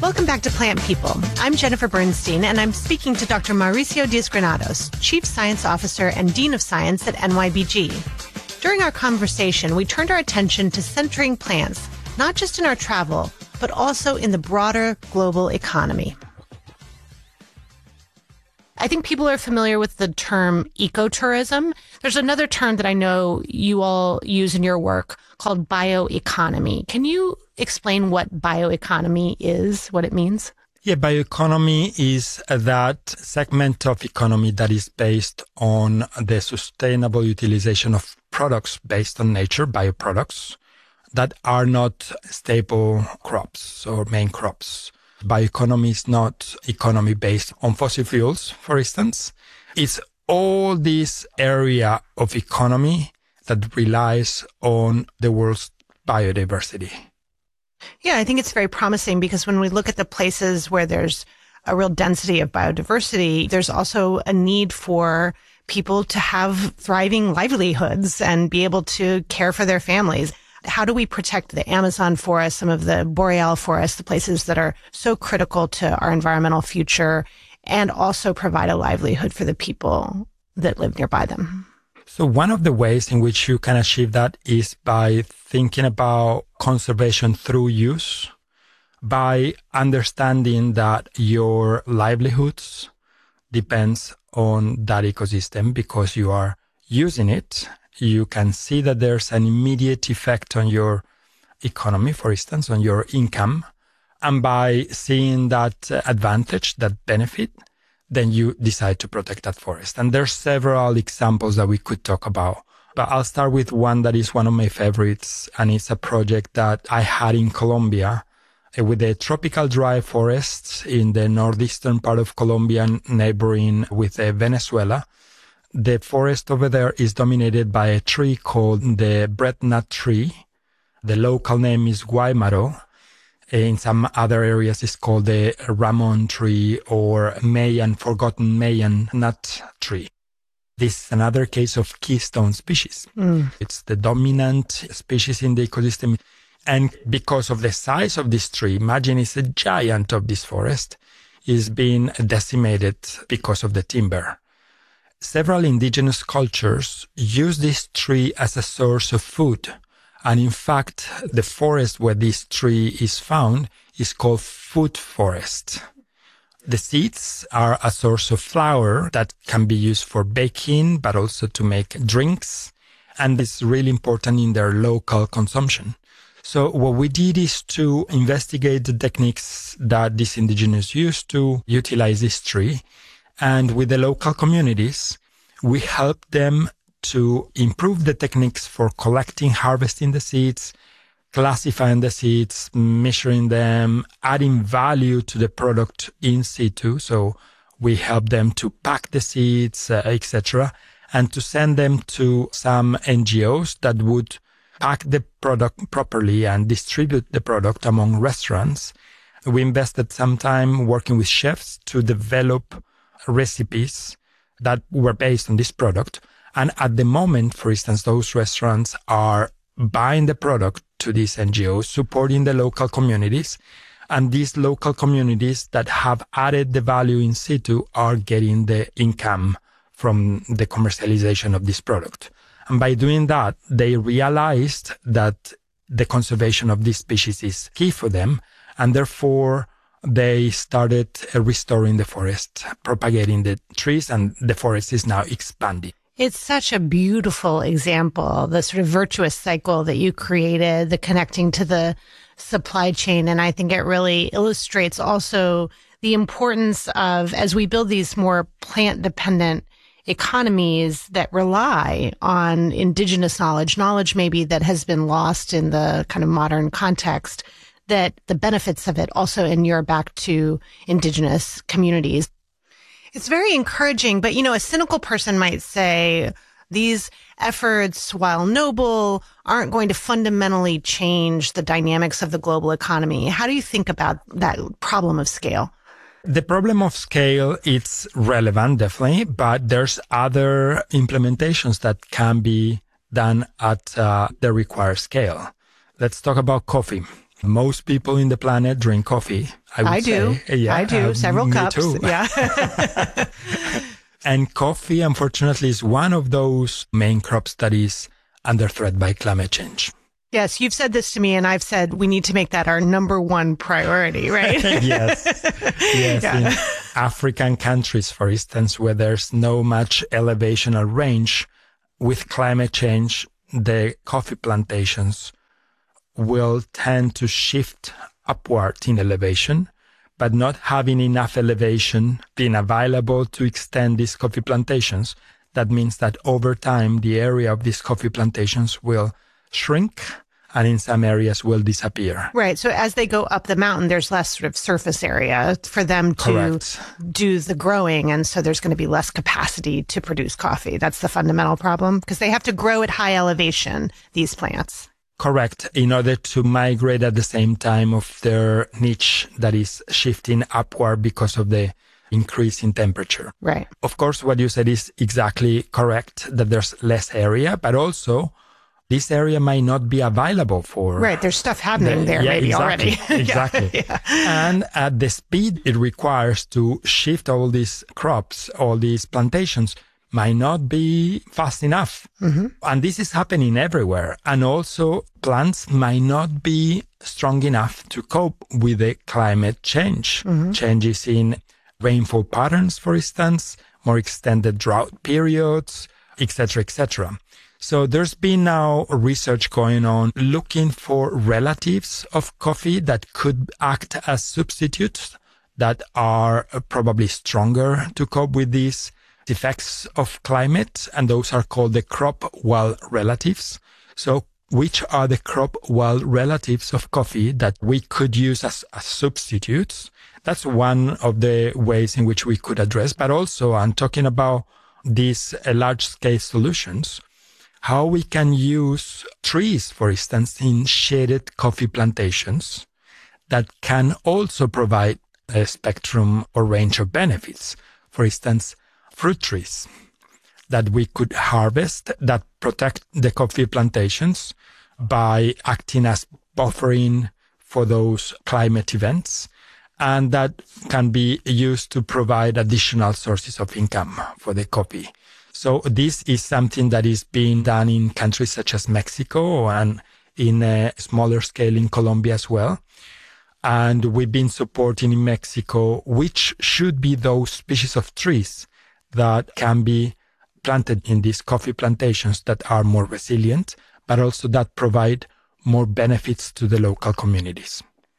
Welcome back to Plant People. I'm Jennifer Bernstein, and I'm speaking to Dr. Mauricio Diaz-Granados, Chief Science Officer and Dean of Science at NYBG. During our conversation, we turned our attention to centering plants, not just in our travel, but also in the broader global economy. I think people are familiar with the term ecotourism. There's another term that I know you all use in your work called bioeconomy. Can you explain what bioeconomy is, what it means? Yeah, bioeconomy is that segment of economy that is based on the sustainable utilization of products based on nature, bioproducts, that are not staple crops or main crops. Bioeconomy is not economy based on fossil fuels, for instance. It's all this area of economy that relies on the world's biodiversity. Yeah, I think it's very promising because when we look at the places where there's a real density of biodiversity, there's also a need for people to have thriving livelihoods and be able to care for their families. How do we protect the Amazon forest, some of the boreal forests, the places that are so critical to our environmental future, and also provide a livelihood for the people that live nearby them? So one of the ways in which you can achieve that is by thinking about conservation through use, by understanding that your livelihoods depends on that ecosystem because you are using it. You can see that there's an immediate effect on your economy, for instance, on your income. And by seeing that advantage, that benefit, then you decide to protect that forest. And there's several examples that we could talk about. But I'll start with one that is one of my favorites, and it's a project that I had in Colombia with the tropical dry forests in the northeastern part of Colombia, neighboring with Venezuela. The forest over there is dominated by a tree called the breadnut tree. The local name is guaymaro. In some other areas, it's called the Ramon tree or forgotten Mayan nut tree. This is another case of keystone species. It's the dominant species in the ecosystem. And because of the size of this tree, imagine it's a giant of this forest, is being decimated because of the timber. Several indigenous cultures use this tree as a source of food. And in fact, the forest where this tree is found is called food forest. The seeds are a source of flour that can be used for baking, but also to make drinks. And it's really important in their local consumption. So what we did is to investigate the techniques that these indigenous use to utilize this tree. And with the local communities, we helped them to improve the techniques for collecting, harvesting the seeds, classifying the seeds, measuring them, adding value to the product in situ. So we help them to pack the seeds, etc., and to send them to some NGOs that would pack the product properly and distribute the product among restaurants. We invested some time working with chefs to develop recipes that were based on this product. And at the moment, for instance, those restaurants are buying the product to these NGOs, supporting the local communities. And these local communities that have added the value in situ are getting the income from the commercialization of this product. And by doing that, they realized that the conservation of this species is key for them. And therefore, they started restoring the forest, propagating the trees, and the forest is now expanding. It's such a beautiful example, the sort of virtuous cycle that you created, the connecting to the supply chain. And I think it really illustrates also the importance of, as we build these more plant-dependent economies that rely on indigenous knowledge maybe that has been lost in the kind of modern context, that the benefits of it also inure back to indigenous communities. It's very encouraging, but, a cynical person might say these efforts, while noble, aren't going to fundamentally change the dynamics of the global economy. How do you think about that problem of scale? The problem of scale, it's relevant, definitely, but there's other implementations that can be done at the required scale. Let's talk about coffee. Most people in the planet drink coffee. I do. Say. Yeah, I do. Several cups. Too. Yeah. And coffee, unfortunately, is one of those main crops that is under threat by climate change. Yes, you've said this to me, and I've said we need to make that our number one priority, right? Yes. Yeah. In African countries, for instance, where there's no much elevational range, with climate change, the coffee plantations will tend to shift upward in elevation, but not having enough elevation being available to extend these coffee plantations. That means that over time, the area of these coffee plantations will shrink and in some areas will disappear. Right. So as they go up the mountain, there's less sort of surface area for them to do the growing. And so there's going to be less capacity to produce coffee. That's the fundamental problem, because they have to grow at high elevation, these plants. Correct. In order to migrate at the same time of their niche that is shifting upward because of the increase in temperature. Right. Of course, what you said is exactly correct, that there's less area, but also this area might not be available for... Right, there's stuff happening there maybe exactly, already. Exactly. Yeah. And at the speed it requires to shift all these crops, all these plantations, might not be fast enough. Mm-hmm. And this is happening everywhere. And also plants might not be strong enough to cope with the climate change. Mm-hmm. Changes in rainfall patterns, for instance, more extended drought periods, etc., etc. So there's been now research going on looking for relatives of coffee that could act as substitutes that are probably stronger to cope with these effects of climate. And those are called the crop wild relatives. So which are the crop wild relatives of coffee that we could use as substitutes? That's one of the ways in which we could address. But also I'm talking about these large-scale solutions, how we can use trees, for instance, in shaded coffee plantations that can also provide a spectrum or range of benefits. For instance, fruit trees that we could harvest that protect the coffee plantations by acting as buffering for those climate events, and that can be used to provide additional sources of income for the coffee. So this is something that is being done in countries such as Mexico and in a smaller scale in Colombia as well. And we've been supporting in Mexico, which should be those species of trees that can be planted in these coffee plantations that are more resilient, but also that provide more benefits to the local communities.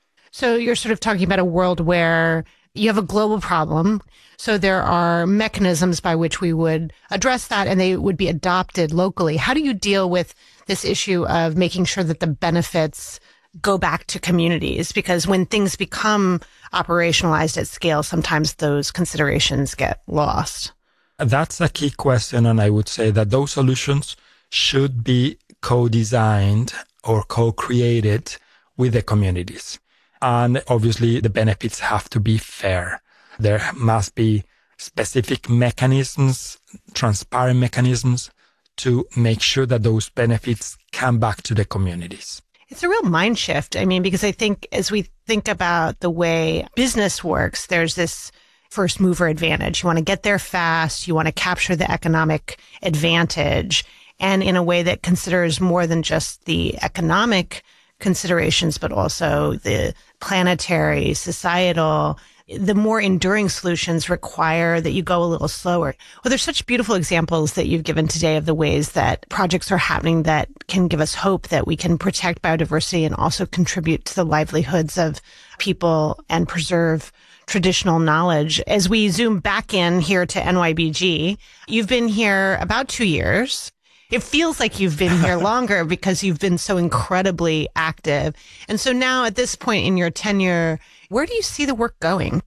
So you're sort of talking about a world where you have a global problem. So there are mechanisms by which we would address that and they would be adopted locally. How do you deal with this issue of making sure that the benefits go back to communities? Because when things become operationalized at scale, sometimes those considerations get lost. That's a key question. And I would say that those solutions should be co-designed or co-created with the communities. And obviously the benefits have to be fair. There must be specific mechanisms, transparent mechanisms to make sure that those benefits come back to the communities. It's a real mind shift. I mean, because I think as we think about the way business works, there's this first mover advantage. You want to get there fast. You want to capture the economic advantage, and in a way that considers more than just the economic considerations, but also the planetary, societal. The more enduring solutions require that you go a little slower. Well, there's such beautiful examples that you've given today of the ways that projects are happening that can give us hope that we can protect biodiversity and also contribute to the livelihoods of people and preserve traditional knowledge. As we zoom back in here to NYBG, you've been here about 2 years. It feels like you've been here longer because you've been so incredibly active. And so now at this point in your tenure, where do you see the work going?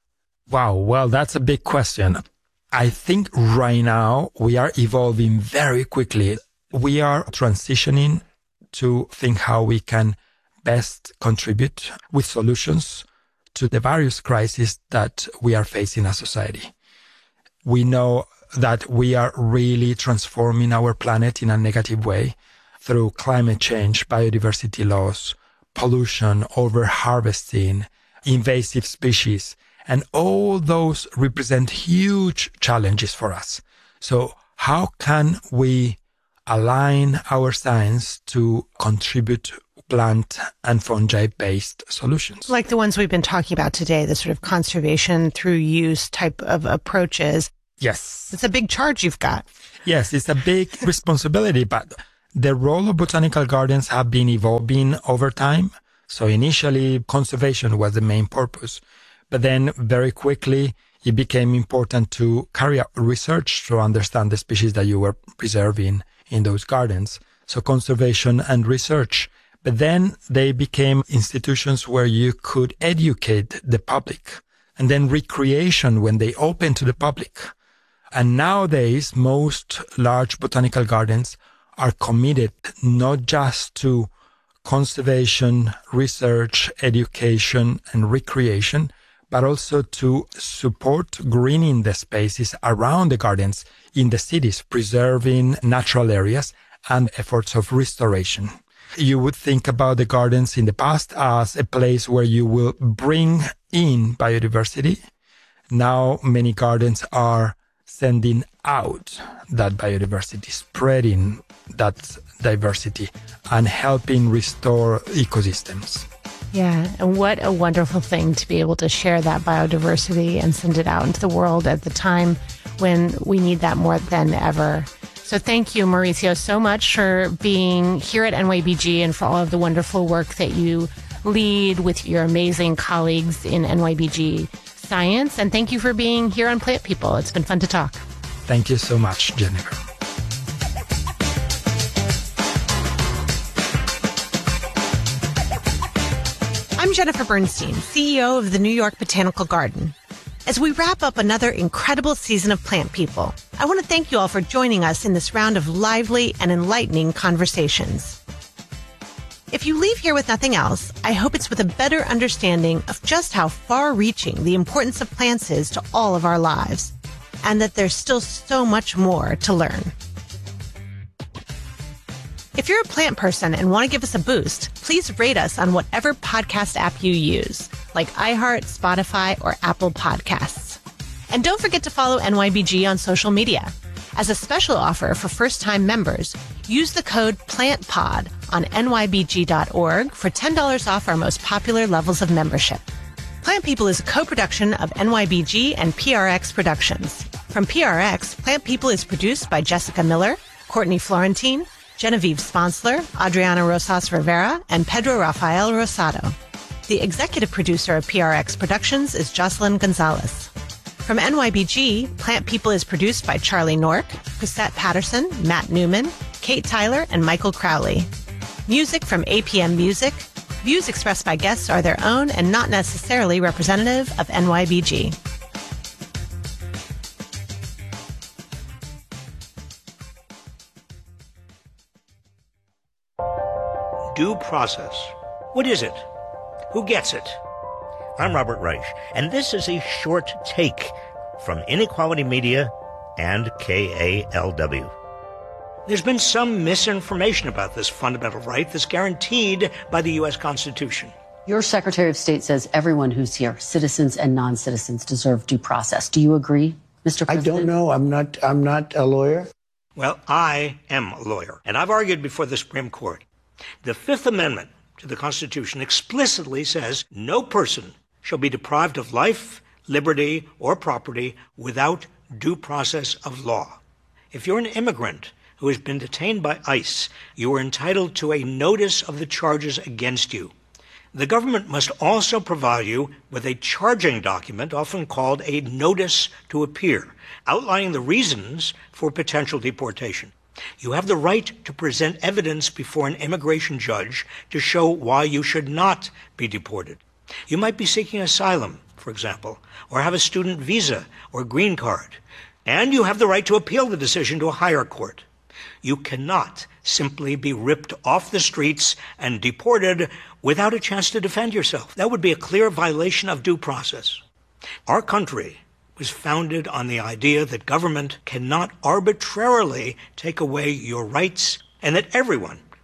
Wow. Well, that's a big question. I think right now we are evolving very quickly. We are transitioning to think how we can best contribute with solutions to the various crises that we are facing as society. We know that we are really transforming our planet in a negative way through climate change, biodiversity loss, pollution, over-harvesting, invasive species. And all those represent huge challenges for us. So how can we align our science to contribute plant and fungi-based solutions? Like the ones we've been talking about today, the sort of conservation through use type of approaches. Yes. It's a big charge you've got. Yes, it's a big responsibility, but the role of botanical gardens have been evolving over time. So initially, conservation was the main purpose. But then very quickly, it became important to carry out research to understand the species that you were preserving in those gardens. So conservation and research. But then they became institutions where you could educate the public. And then recreation when they open to the public. And nowadays, most large botanical gardens are committed not just to conservation, research, education, and recreation, but also to support greening the spaces around the gardens in the cities, preserving natural areas and efforts of restoration. You would think about the gardens in the past as a place where you will bring in biodiversity. Now, many gardens are sending out that biodiversity, spreading that diversity, and helping restore ecosystems. Yeah, and what a wonderful thing to be able to share that biodiversity and send it out into the world at the time when we need that more than ever. So thank you, Mauricio, so much for being here at NYBG and for all of the wonderful work that you lead with your amazing colleagues in NYBG Science. And thank you for being here on Plant People. It's been fun to talk. Thank you so much, Jennifer. I'm Jennifer Bernstein, CEO of the New York Botanical Garden. As we wrap up another incredible season of Plant People, I want to thank you all for joining us in this round of lively and enlightening conversations. If you leave here with nothing else, I hope it's with a better understanding of just how far-reaching the importance of plants is to all of our lives, and that there's still so much more to learn. If you're a plant person and want to give us a boost, please rate us on whatever podcast app you use, like iHeart, Spotify, or Apple Podcasts. And don't forget to follow NYBG on social media. As a special offer for first-time members, use the code PLANTPOD on nybg.org for $10 off our most popular levels of membership. Plant People is a co-production of NYBG and PRX Productions. From PRX, Plant People is produced by Jessica Miller, Courtney Florentine, Genevieve Sponsler, Adriana Rosas Rivera, and Pedro Rafael Rosado. The executive producer of PRX Productions is Jocelyn Gonzalez. From NYBG, Plant People is produced by Charlie Nork, Chrisette Patterson, Matt Newman, Kate Tyler, and Michael Crowley. Music from APM Music. Views expressed by guests are their own and not necessarily representative of NYBG. Due process. What is it? Who gets it? I'm Robert Reich, and this is a short take from Inequality Media and KALW. There's been some misinformation about this fundamental right that's guaranteed by the U.S. Constitution. Your Secretary of State says everyone who's here, citizens and non-citizens, deserve due process. Do you agree, Mr. President? I don't know. I'm not a lawyer. Well, I am a lawyer, and I've argued before the Supreme Court. The Fifth Amendment to the Constitution explicitly says no person shall be deprived of life, liberty, or property without due process of law. If you're an immigrant who has been detained by ICE, you are entitled to a notice of the charges against you. The government must also provide you with a charging document, often called a notice to appear, outlining the reasons for potential deportation. You have the right to present evidence before an immigration judge to show why you should not be deported. You might be seeking asylum, for example, or have a student visa or green card, and you have the right to appeal the decision to a higher court. You cannot simply be ripped off the streets and deported without a chance to defend yourself. That would be a clear violation of due process. Our country was founded on the idea that government cannot arbitrarily take away your rights and that everyone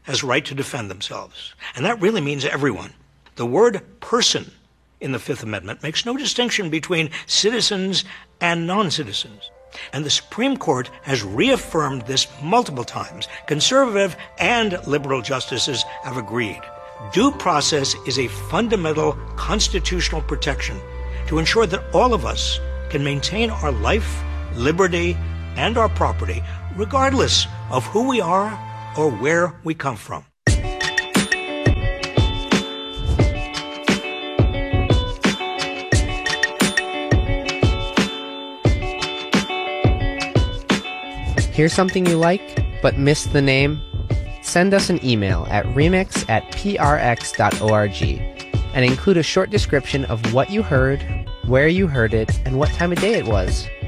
has the right to defend themselves. And that really means everyone. The word person in the Fifth Amendment makes no distinction between citizens and non-citizens. And the Supreme Court has reaffirmed this multiple times. Conservative and liberal justices have agreed. Due process is a fundamental constitutional protection to ensure that all of us can maintain our life, liberty, and our property, regardless of who we are or where we come from. Hear something you like, but missed the name? Send us an email at remix@prx.org and include a short description of what you heard, where you heard it, and what time of day it was.